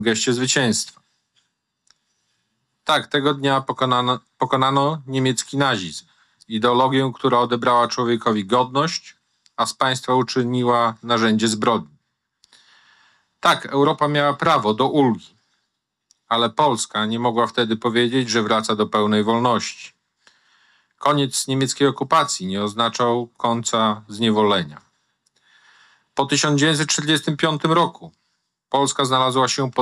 geście zwycięstwa. Tak, tego dnia pokonano niemiecki nazizm, ideologię, która odebrała człowiekowi godność, a z państwa uczyniła narzędzie zbrodni. Tak, Europa miała prawo do ulgi, ale Polska nie mogła wtedy powiedzieć, że wraca do pełnej wolności. Koniec niemieckiej okupacji nie oznaczał końca zniewolenia. Po 1945 roku Polska znalazła się pod